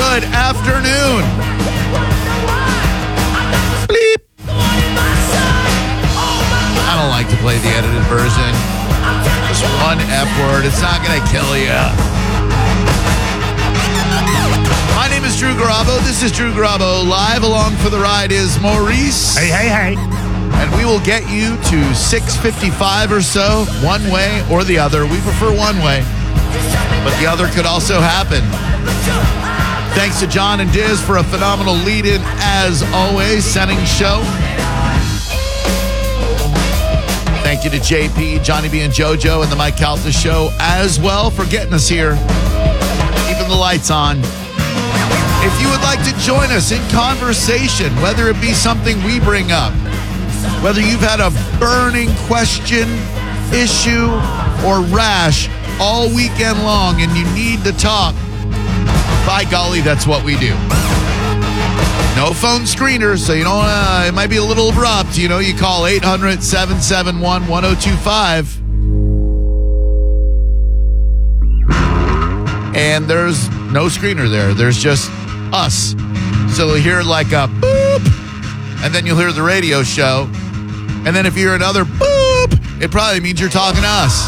good afternoon. Bleep. I don't like to play the edited version. Just one F word. It's not going to kill you. My name is Drew Garabo. This is Drew Garabo Live. Along for the ride is Maurice. Hey. And we will get you to 6:55 or so, one way or the other. We prefer one way, but the other could also happen. Thanks to John and Diz for a phenomenal lead-in, as always, setting show. Thank you to JP, Johnny B. and JoJo, and the Mike Calta Show as well for getting us here, keeping the lights on. If you would like to join us in conversation, whether it be something we bring up, whether you've had a burning question, issue, or rash all weekend long and you need to talk, by golly, that's what we do. No phone screeners, so you don't, it might be a little abrupt. You know, you call 800-771-1025. And there's no screener there. There's just us. So you'll hear like a boop, and then you'll hear the radio show. And then if you hear another boop, it probably means you're talking to us.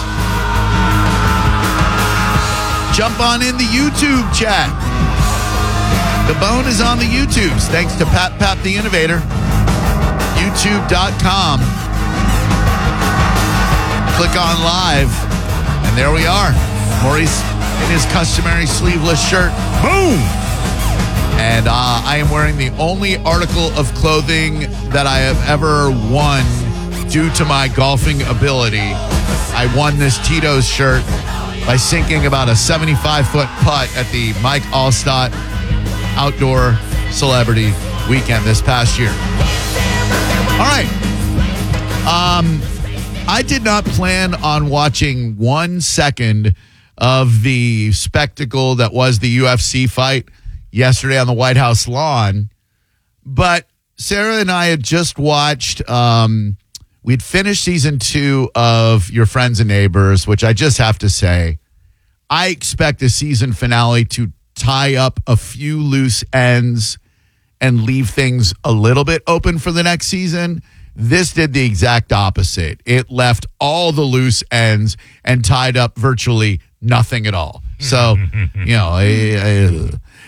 Jump on in the YouTube chat. The bone is on the YouTubes, thanks to Pat the Innovator. YouTube.com. Click on live, and there we are. Maurice in his customary sleeveless shirt. Boom! And I am wearing the only article of clothing that I have ever won due to my golfing ability. I won this Tito's shirt by sinking about a 75-foot putt at the Mike Allstott Outdoor Celebrity Weekend this past year. All right. I did not plan on watching 1 second of the spectacle that was the UFC fight yesterday on the White House lawn, but Sarah and I had just watched, we'd finished season 2 of Your Friends and Neighbors, which I just have to say, I expect the season finale to tie up a few loose ends and leave things a little bit open for the next season. This did the exact opposite. It left all the loose ends and tied up virtually nothing at all. So, you know,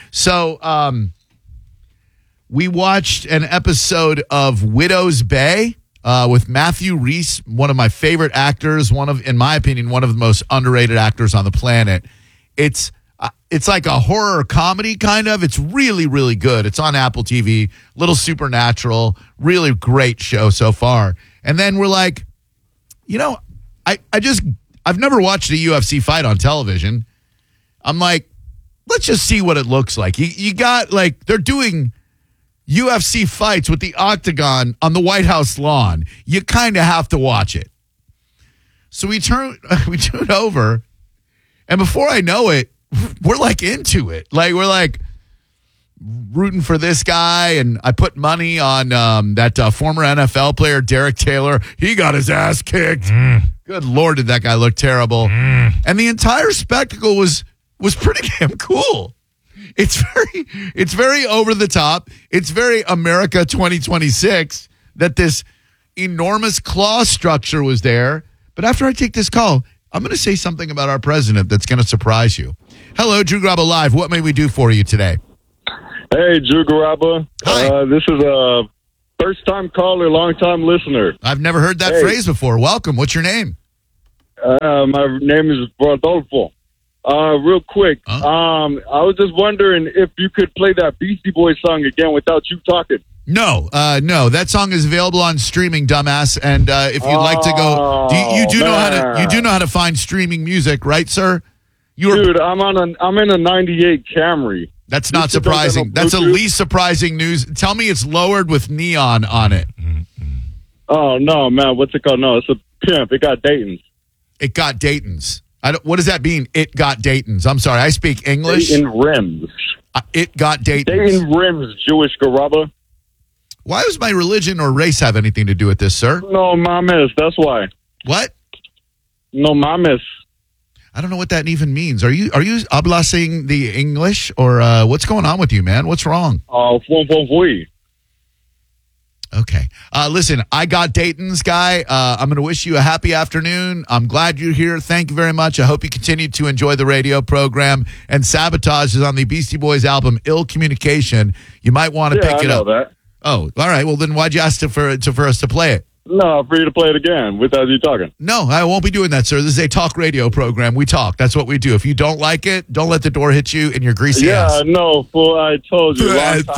we watched an episode of Widow's Bay with Matthew Rhys, one of my favorite actors, in my opinion, one of the most underrated actors on the planet. It's like a horror comedy, kind of. It's really, really good. It's on Apple TV, little supernatural, really great show so far. And then we're like, you know, I've never watched a UFC fight on television. I'm like, let's just see what it looks like. You got, like, they're doing UFC fights with the octagon on the White House lawn. You kind of have to watch it. So we tune over, and before I know it, we're like into it. Like, we're like rooting for this guy, and I put money on that former NFL player, Derek Taylor. He got his ass kicked. Good Lord, did that guy look terrible. And the entire spectacle was pretty damn cool. It's very over the top. It's very America 2026 that this enormous claw structure was there. But after I take this call, I'm going to say something about our president that's going to surprise you. Hello, Drew Garabo Live. What may we do for you today? Hey, Drew Garabo. Hi. This is a first-time caller, long-time listener. I've never heard that phrase before. Welcome. What's your name? My name is Rodolfo. Real quick, I was just wondering if you could play that Beastie Boys song again without you talking. No. That song is available on streaming, dumbass. And if you'd like to go, you do know how to find streaming music, right, sir? Dude, I'm in a '98 Camry. That's not surprising. That's the least surprising news. Tell me it's lowered with neon on it. Oh no, man! What's it called? No, it's a pimp. It got Dayton's. It got Dayton's. What does that mean? It got Dayton's. I'm sorry, I speak English. Dayton rims. It got Dayton's. Dayton rims, Jewish Garaba. Why does my religion or race have anything to do with this, sir? No mames. That's why. What? No mames. I don't know what that even means. Are you hablasing the English, or what's going on with you, man? What's wrong? Fui. Okay. Listen, I got Dayton's guy. I'm going to wish you a happy afternoon. I'm glad you're here. Thank you very much. I hope you continue to enjoy the radio program. And Sabotage is on the Beastie Boys album, Ill Communication. You might want to pick it up. That. Oh, all right. Well, then why'd you ask for us to play it? No, for you to play it again without you talking. No, I won't be doing that, sir. This is a talk radio program. We talk. That's what we do. If you don't like it, don't let the door hit you in your greasy ass. Yeah, no, fool, I told you.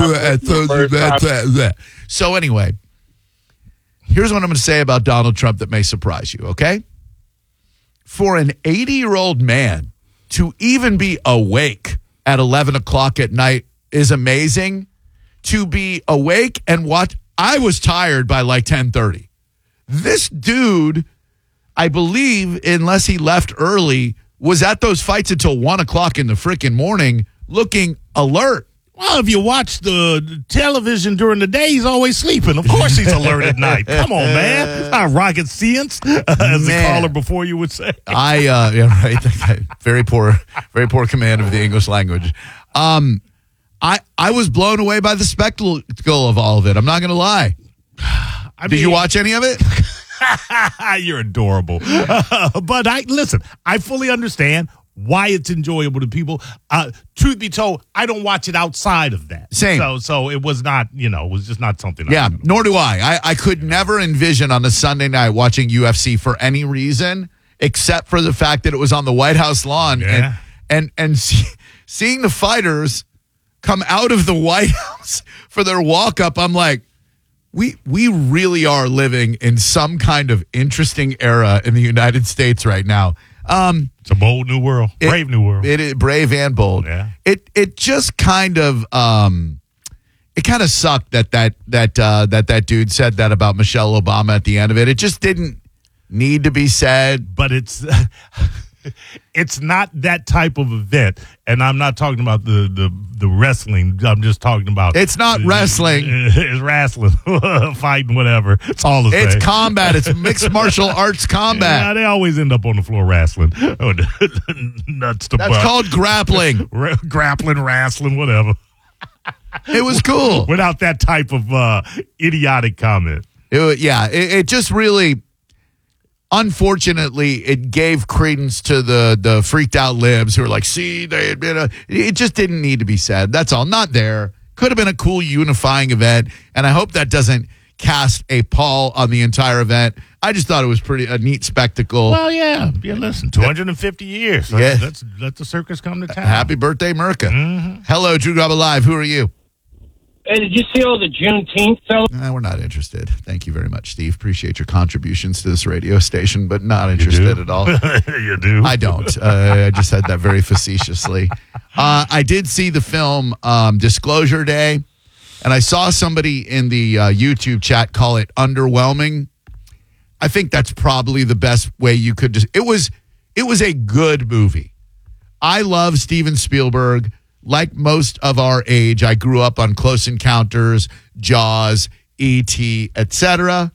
So anyway, here's what I'm going to say about Donald Trump that may surprise you, okay? For an 80-year-old man to even be awake at 11 o'clock at night is amazing. To be awake and watch. I was tired by like 10:30. This dude, I believe, unless he left early, was at those fights until 1 o'clock in the freaking morning looking alert. Well, if you watch the television during the day, he's always sleeping. Of course he's alert at night. Come on, man. It's not rocket science, as the caller before you would say. Yeah, right. Very poor command of the English language. I was blown away by the spectacle of all of it. I'm not going to lie. Did you watch any of it? You're adorable. But listen, I fully understand why it's enjoyable to people. Truth be told, I don't watch it outside of that. Same. So it was not, it was just not something. Yeah, nor do I. I could never envision on a Sunday night watching UFC for any reason except for the fact that it was on the White House lawn. Yeah. And seeing the fighters come out of the White House for their walk-up, I'm like, we really are living in some kind of interesting era in the United States right now. It's a bold new world, brave new world. It is brave and bold. Yeah. It just kind of it kind of sucked that dude said that about Michelle Obama at the end of it. It just didn't need to be said. But it's not that type of event, and I'm not talking about the wrestling. I'm just talking about it's not wrestling. It's wrestling, fighting, whatever. It's all the same. It's combat. It's mixed martial arts combat. Yeah, they always end up on the floor wrestling. Nuts to That's butt. called grappling. Grappling, wrestling, whatever. It was cool without that type of idiotic comment. It just really. Unfortunately, it gave credence to the freaked out libs who were like, see, they had been it just didn't need to be said. That's all. Not there. Could have been a cool unifying event, and I hope that doesn't cast a pall on the entire event. I just thought it was a neat spectacle. Well, yeah. Listen, 250 years. Yeah. Let the circus come to town. Happy birthday, Merca. Mm-hmm. Hello, Drew Garabo Live. Who are you? Hey, did you see all the Juneteenth fellas? We're not interested. Thank you very much, Steve. Appreciate your contributions to this radio station, but not interested at all. You do? I don't. I just said that very facetiously. I did see the film Disclosure Day, and I saw somebody in the YouTube chat call it underwhelming. I think that's probably the best way you could just. It was a good movie. I love Steven Spielberg. Like most of our age, I grew up on Close Encounters, Jaws, E.T., etc.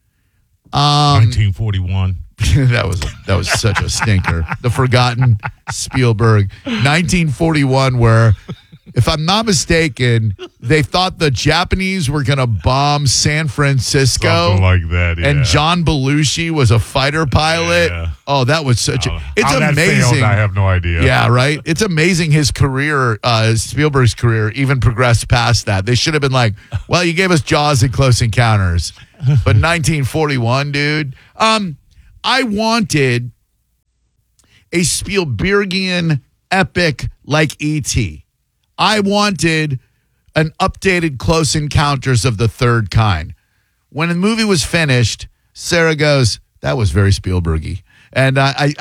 1941. that was such a stinker. The forgotten Spielberg. 1941, where, if I'm not mistaken, they thought the Japanese were going to bomb San Francisco. Something like that, yeah. And John Belushi was a fighter pilot. Yeah. Oh, that was such a... It's how that amazing. failed, I have no idea. Yeah, right? It's amazing his career, Spielberg's career, even progressed past that. They should have been like, well, you gave us Jaws and Close Encounters. But 1941, dude. I wanted a Spielbergian epic like E.T. I wanted an updated Close Encounters of the Third Kind. When the movie was finished, Sarah goes, "That was very Spielbergy," and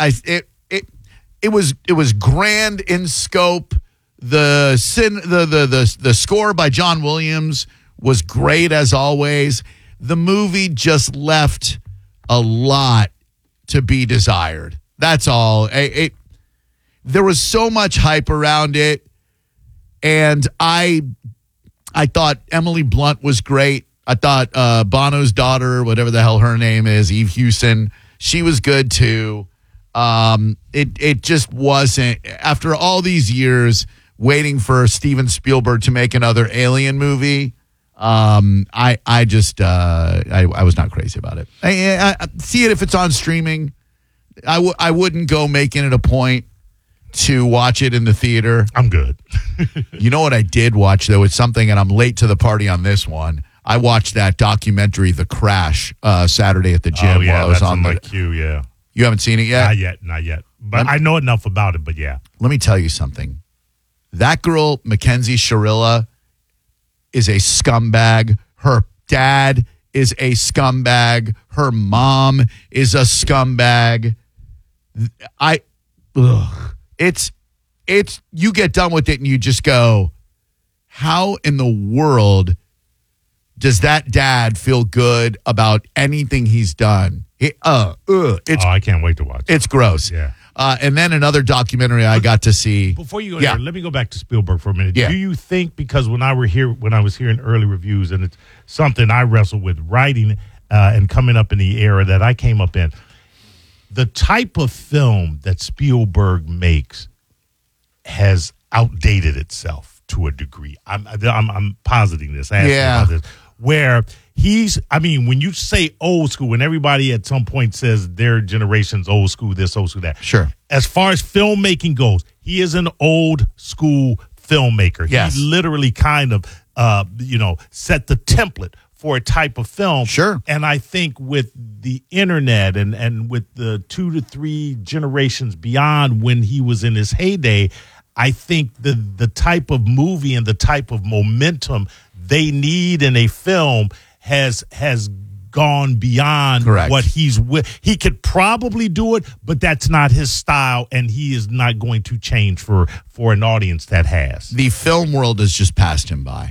it was grand in scope. The score by John Williams was great as always. The movie just left a lot to be desired. That's all. There was so much hype around it. And I thought Emily Blunt was great. I thought Bono's daughter, whatever the hell her name is, Eve Hewson, she was good too. It just wasn't. After all these years waiting for Steven Spielberg to make another Alien movie, I was not crazy about it. I see it if it's on streaming. I wouldn't go making it a point to watch it in the theater. I'm good. You know what I did watch, though? It's something, and I'm late to the party on this one. I watched that documentary, The Crash, Saturday at the gym. Oh, yeah, while I was that's on my queue, yeah. You haven't seen it yet? Not yet. But I know enough about it, but yeah. Let me tell you something. That girl, Mackenzie Shirilla, is a scumbag. Her dad is a scumbag. Her mom is a scumbag. It's you get done with it and you just go, how in the world does that dad feel good about anything he's done? I can't wait to watch it. It's gross. Yeah. And then another documentary I got to see. Before you go there, let me go back to Spielberg for a minute. Yeah. Do you think, because when I was hearing early reviews, and it's something I wrestle with writing and coming up in the era that I came up in, the type of film that Spielberg makes has outdated itself to a degree. I'm positing this. I asked him about this. Where when you say old school, and everybody at some point says their generation's old school, this, old school, that. Sure. As far as filmmaking goes, he is an old school filmmaker. Yes. He literally kind of, set the template for a type of film. Sure. And I think with the internet and with the 2 to 3 generations beyond when he was in his heyday, I think the type of movie and the type of momentum they need in a film has gone beyond Correct. what he's with. He could probably do it, but that's not his style, and he is not going to change for an audience that has. The film world has just passed him by.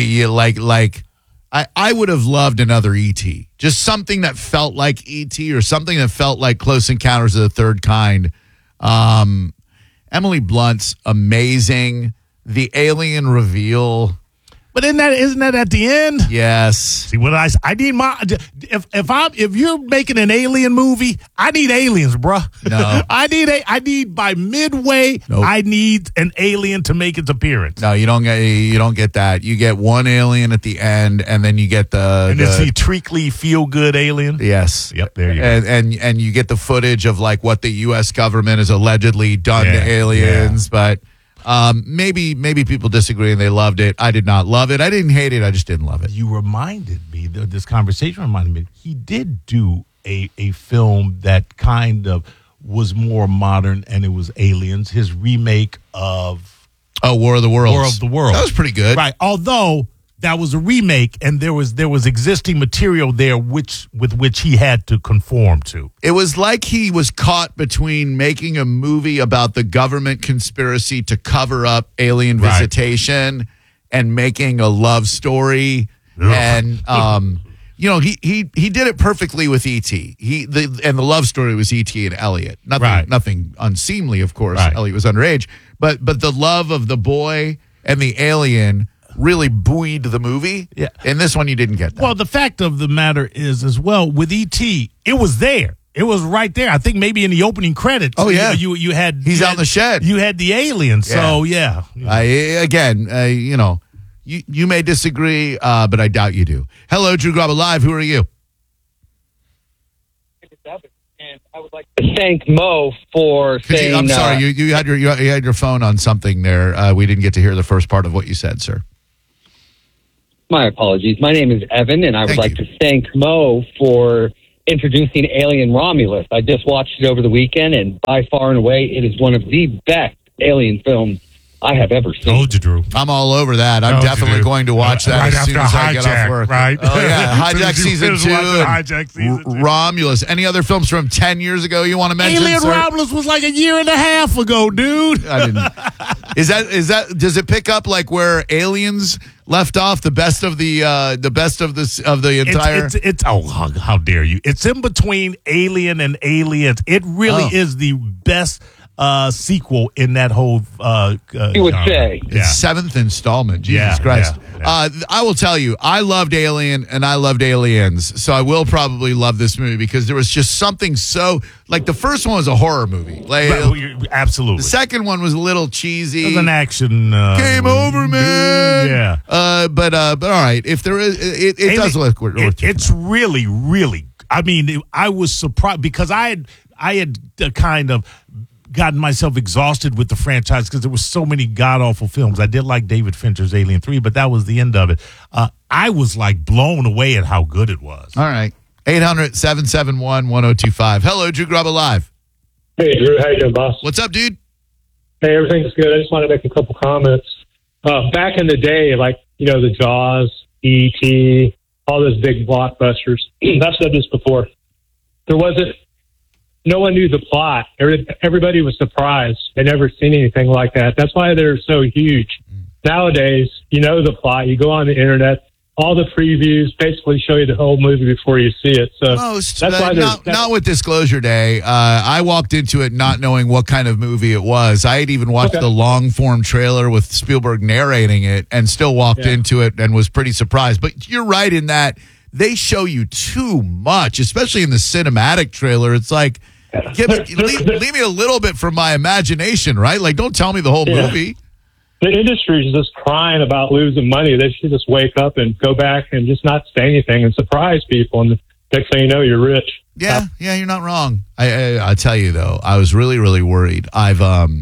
I would have loved another E.T. Just something that felt like E.T. or something that felt like Close Encounters of the Third Kind. Emily Blunt's amazing. The alien reveal. But isn't that at the end? Yes. See what I need if you're making an alien movie, I need aliens, bruh. No. I need by midway, Nope. I need an alien to make its appearance. No, you don't get that. You get one alien at the end, and then you get it's the treacly feel good alien. Yes. Yep, there you go. And you get the footage of like what the U.S. government has allegedly done to aliens, but maybe people disagree and they loved it. I did not love it. I didn't hate it. I just didn't love it. You reminded me, this conversation reminded me, he did do a film that kind of was more modern, and it was Aliens, his remake of War of the Worlds. War of the Worlds. That was pretty good. Right. Although that was a remake, and there was existing material there with which he had to conform to. It was like he was caught between making a movie about the government conspiracy to cover up alien visitation and making a love story. Ugh. And he did it perfectly with E.T. And the love story was E.T. and Elliot. Nothing unseemly, of course. Right. Elliot was underage, but the love of the boy and the alien really buoyed the movie. Yeah. In this one, you didn't get that. Well, the fact of the matter is, as well, with E.T., it was there. It was right there. I think maybe in the opening credits. Oh, yeah. You had... He's out in the shed. You had the alien, so yeah. You may disagree, but I doubt you do. Hello, Drew Graba Live. Who are you? And I would like to thank Mo for saying... I'm sorry, you had your phone on something there. We didn't get to hear the first part of what you said, sir. My apologies. My name is Evan, and I would like to thank Mo for introducing Alien Romulus. I just watched it over the weekend, and by far and away, it is one of the best alien films I have ever seen. Told you, Drew. I'm all over that. I'm definitely going to watch that right as soon as I get off work. Right? Oh, yeah. Hijack season 2. Hijack season 2. Romulus. Any other films from 10 years ago you want to mention? Alien Romulus was like a year and a half ago, dude. I didn't. Is that? Does it pick up like where Aliens left off? The best of the entire. It's how dare you? It's in between Alien and Aliens. It really is the best sequel in that whole. You would say. It's seventh installment. Jesus Christ. Yeah. I will tell you, I loved Alien and I loved Aliens, so I will probably love this movie because there was just something so like the first one was a horror movie. Like, absolutely. The second one was a little cheesy. It was an action. Game over, man. Yeah. But all right. If there is, it does look worth it's really, really. I mean, I was surprised because I had kind of gotten myself exhausted with the franchise because there were so many god-awful films. I did like David Fincher's Alien 3, but that was the end of it. I was like blown away at how good it was. All right. 800-771-1025. Hello, Drew Grubba Live. Hey, Drew. How you doing, boss? What's up, dude? Hey, everything's good. I just want to make a couple comments. Back in the day, like, the Jaws, E.T., all those big blockbusters, I've said this before, no one knew the plot. Everybody was surprised. They never seen anything like that. That's why they're so huge. Nowadays, you know the plot. You go on the internet, all the previews basically show you the whole movie before you see it. So that's why not with Disclosure Day. I walked into it not knowing what kind of movie it was. I had even watched the long form trailer with Spielberg narrating it and still walked into it and was pretty surprised. But you're right in that they show you too much, especially in the cinematic trailer. It's like, leave me a little bit from my imagination, right? Like, don't tell me the whole movie. The industry is just crying about losing money. They should just wake up and go back and just not say anything and surprise people. And next thing you know, you're rich. Yeah, you're not wrong. I tell you though, I was really, really worried. I've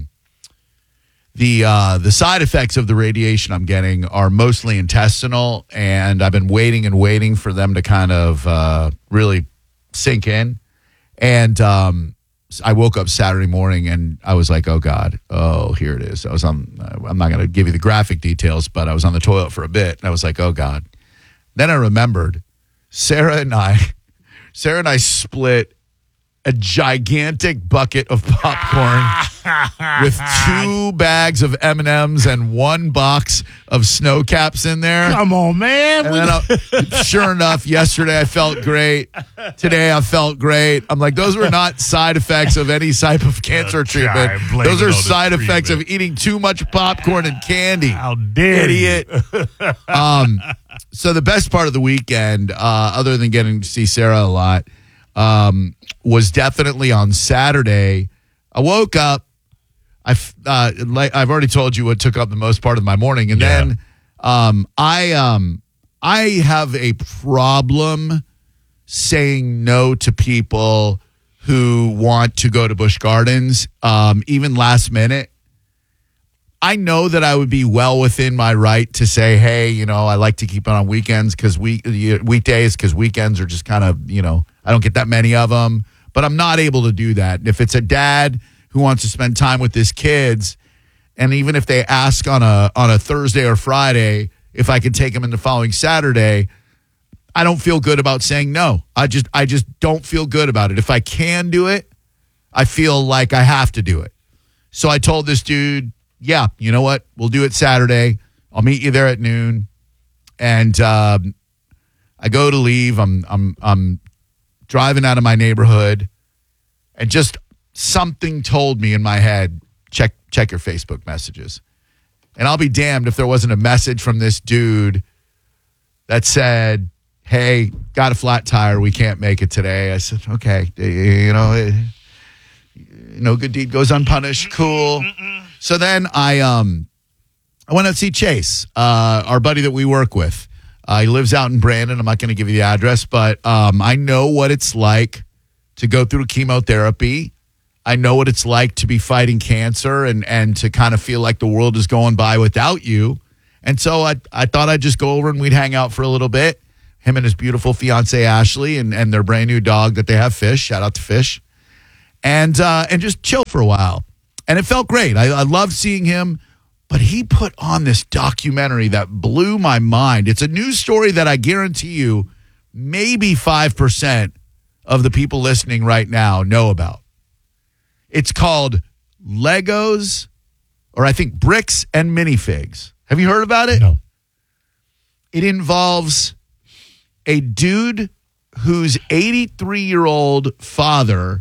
the side effects of the radiation I'm getting are mostly intestinal, and I've been waiting for them to kind of really sink in. And I woke up Saturday morning and I was like, oh God, here it is. I'm not going to give you the graphic details, but I was on the toilet for a bit and I was like, oh God. Then I remembered Sarah and I split a gigantic bucket of popcorn with 2 bags of M&Ms and 1 box of Snow Caps in there. Come on, man. And then sure enough, yesterday I felt great. Today I felt great. I'm like, those were not side effects of any type of cancer treatment. Those are side effects of eating too much popcorn and candy. How dare idiot. So the best part of the weekend, other than getting to see Sarah a lot, was definitely on Saturday. I woke up. I've already told you what took up the most part of my morning, and then I have a problem saying no to people who want to go to Busch Gardens, even last minute. I know that I would be well within my right to say, hey, I like to keep it on weekends because weekdays because weekends are just kind of, I don't get that many of them. But I'm not able to do that. If it's a dad who wants to spend time with his kids, and even if they ask on a Thursday or Friday if I can take them in the following Saturday, I don't feel good about saying no. I just don't feel good about it. If I can do it, I feel like I have to do it. So I told this dude, yeah, you know what? We'll do it Saturday. I'll meet you there at noon. And I go to leave. I'm driving out of my neighborhood, and just something told me in my head, check your Facebook messages. And I'll be damned if there wasn't a message from this dude that said, hey, got a flat tire. We can't make it today. I said, okay, no good deed goes unpunished. Cool. So then I went out to see Chase, our buddy that we work with. He lives out in Brandon. I'm not going to give you the address, but I know what it's like to go through chemotherapy. I know what it's like to be fighting cancer and to kind of feel like the world is going by without you. And so I thought I'd just go over and we'd hang out for a little bit. Him and his beautiful fiance, Ashley, and their brand new dog that they have, Fish. Shout out to Fish. And just chill for a while. And it felt great. I loved seeing him. But he put on this documentary that blew my mind. It's a news story that I guarantee you maybe 5% of the people listening right now know about. It's called Legos, or I think Bricks and Minifigs. Have you heard about it? No. It involves a dude whose 83-year-old father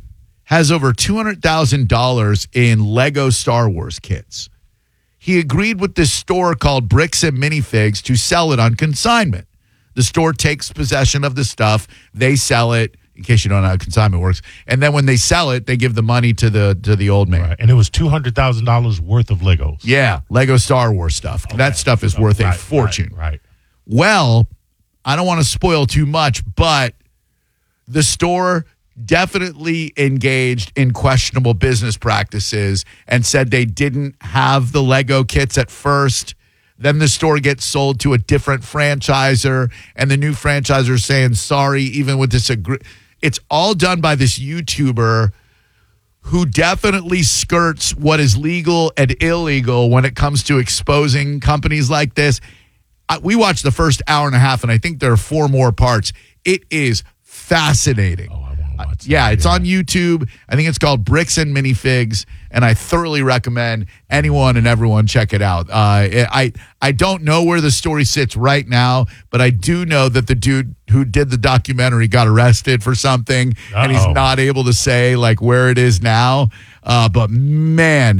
has over $200,000 in Lego Star Wars kits. He agreed with this store called Bricks and Minifigs to sell it on consignment. The store takes possession of the stuff. They sell it, in case you don't know how consignment works. And then when they sell it, they give the money to the old man. Right. And it was $200,000 worth of Legos. Yeah, Lego Star Wars stuff. Okay. That stuff is worth a fortune. Right. Well, I don't want to spoil too much, but the store definitely engaged in questionable business practices and said they didn't have the Lego kits at first. Then the store gets sold to a different franchisor, and the new franchisor is saying sorry, even with this. It's all done by this YouTuber who definitely skirts what is legal and illegal when it comes to exposing companies like this. We watched the first hour and a half, and I think there are 4 more parts. It is fascinating. Oh, I want to watch that. Yeah, it's on YouTube. I think it's called Bricks and Minifigs, and I thoroughly recommend anyone and everyone check it out. I don't know where the story sits right now, but I do know that the dude who did the documentary got arrested for something, and he's not able to say like where it is now. But man,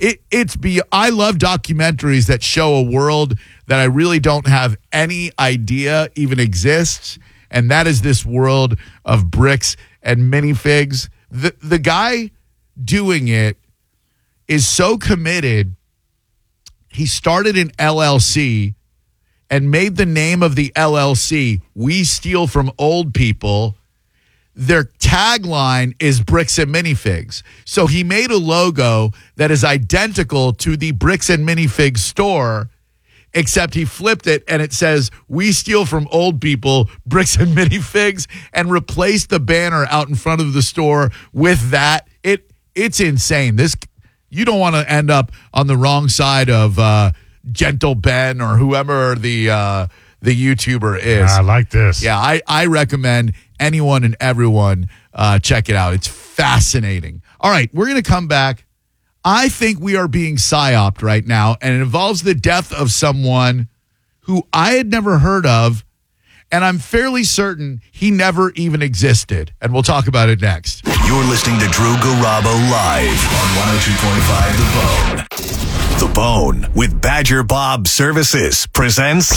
I love documentaries that show a world that I really don't have any idea even exists, and that is this world of Bricks and Minifigs. The guy doing it is so committed. He started an LLC and made the name of the LLC "We Steal from Old People." Their tagline is Bricks and Minifigs. So he made a logo that is identical to the Bricks and Minifigs store, except he flipped it and it says, "We steal from old people, Bricks and Minifigs," and replaced the banner out in front of the store with that. It's insane. You don't want to end up on the wrong side of Gentle Ben or whoever the YouTuber is. I like this. Yeah, I recommend anyone and everyone check it out. It's fascinating. All right, we're going to come back. I think we are being psyoped right now, and it involves the death of someone who I had never heard of, and I'm fairly certain he never even existed. And we'll talk about it next. You're listening to Drew Garabo live on 102.5 The Bone. The Bone with Badger Bob Services presents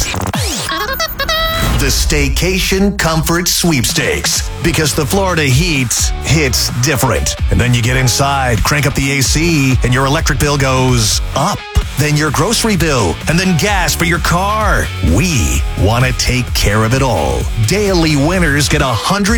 the Staycation Comfort Sweepstakes, because the Florida heat hits different. And then you get inside, crank up the AC, and your electric bill goes up. Then your grocery bill, and then gas for your car. We want to take care of it all. Daily winners get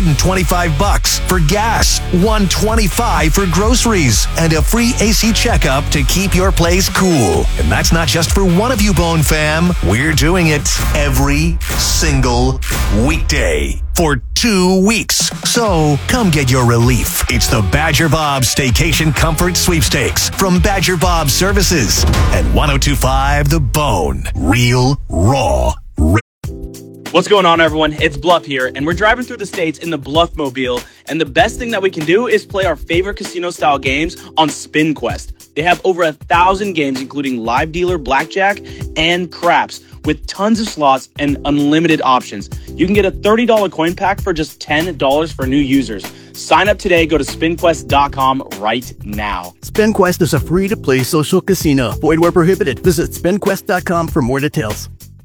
$125 for gas, $125 for groceries, and a free AC checkup to keep your place cool. And that's not just for one of you, Bone fam. We're doing it every single weekday for 2 weeks. So come get your relief. It's the Badger Bob Staycation Comfort Sweepstakes from Badger Bob Services at 102.5 The Bone. Real, raw. What's going on, everyone? It's Bluff here, and we're driving through the states in the Bluffmobile, and the best thing that we can do is play our favorite casino-style games on SpinQuest. They have over 1,000 games, including live dealer, blackjack, and craps, with tons of slots and unlimited options. You can get a $30 coin pack for just $10 for new users. Sign up today. Go to SpinQuest.com right now. SpinQuest is a free-to-play social casino. Void where prohibited. Visit SpinQuest.com for more details.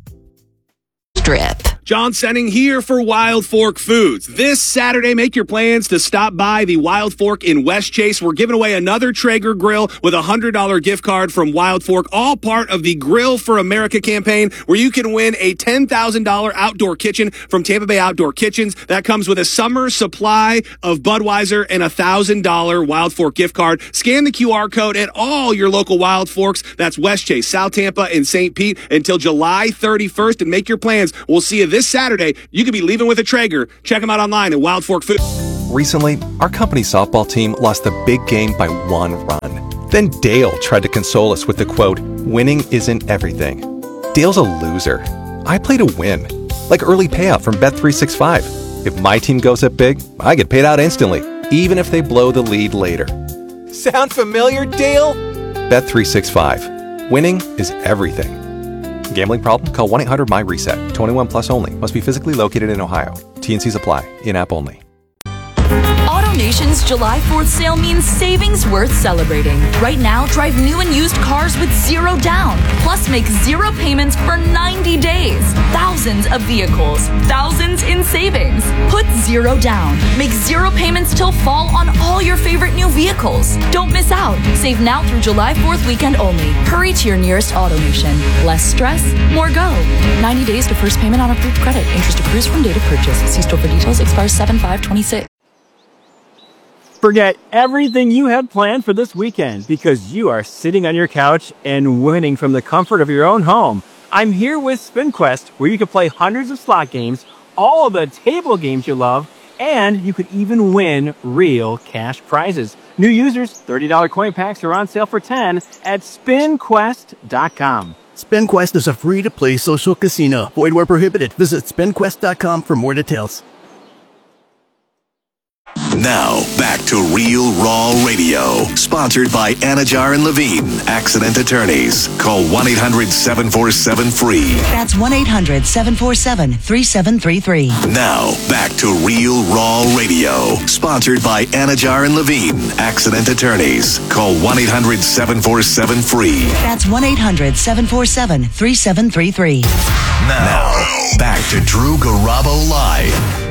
Strip. John Senning here for Wild Fork Foods. This Saturday, make your plans to stop by the Wild Fork in West Chase. We're giving away another Traeger grill with a $100 gift card from Wild Fork, all part of the Grill for America campaign, where you can win a $10,000 outdoor kitchen from Tampa Bay Outdoor Kitchens. That comes with a summer supply of Budweiser and a $1,000 Wild Fork gift card. Scan the QR code at all your local Wild Forks. That's West Chase, South Tampa, and St. Pete until July 31st, and make your plans. We'll see you this Saturday. You could be leaving with a Traeger. Check them out online at Wild Fork Food. Recently, our company softball team lost the big game by 1 run. Then Dale tried to console us with the quote, "Winning isn't everything." Dale's a loser. I play to win, like early payout from Bet365. If my team goes up big, I get paid out instantly, even if they blow the lead later. Sound familiar, Dale? Bet365. Winning is everything. Gambling problem? Call 1-800-MY-RESET. 21 plus only. Must be physically located in Ohio. T&Cs apply. In-app only. Auto Nation's July 4th sale means savings worth celebrating. Right now, drive new and used cars with zero down. Plus, make zero payments for 90 days. Thousands of vehicles, thousands in savings. Put zero down. Make zero payments till fall on all your favorite new vehicles. Don't miss out. Save now through July 4th weekend only. Hurry to your nearest AutoNation. Less stress, more go. 90 days to first payment on approved credit. Interest accrues from date of purchase. See store for details. Expires 7/5/26. Forget everything you had planned for this weekend because you are sitting on your couch and winning from the comfort of your own home. I'm here with SpinQuest, where you can play hundreds of slot games, all of the table games you love, and you could even win real cash prizes. New users, $30 coin packs are on sale for $10 at SpinQuest.com. SpinQuest is a free-to-play social casino. Void where prohibited. Visit SpinQuest.com for more details. Now, back to Real Raw Radio. Sponsored by Anajar and Levine, Accident Attorneys. Call 1-800-747-FREE. That's 1-800-747-3733. Now, back to Real Raw Radio. Sponsored by Anajar and Levine, Accident Attorneys. Call 1-800-747-FREE. That's 1-800-747-3733. Now, back to Drew Garabo Live.